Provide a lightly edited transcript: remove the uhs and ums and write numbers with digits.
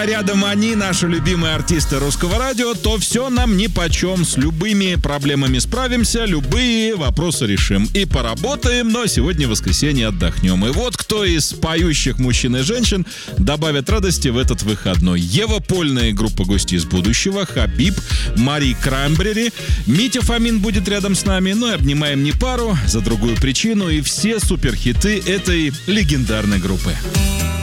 Рядом они, наши любимые артисты русского радио, то все нам нипочем. С любыми проблемами справимся, любые вопросы решим. И поработаем, но сегодня воскресенье, отдохнем. И вот кто из поющих мужчин и женщин добавит радости в этот выходной. Ева Польная, группа «Гости из будущего», Хабиб, Мари Краймбрери, Митя Фомин будет рядом с нами, но и обнимаем не пару, за другую причину и все суперхиты этой легендарной группы.